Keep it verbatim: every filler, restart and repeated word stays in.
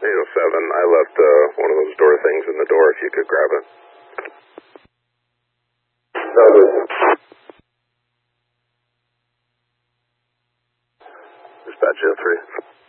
eight oh seven, I left uh, one of those door things in the door if you could grab it. Dispatch oh three.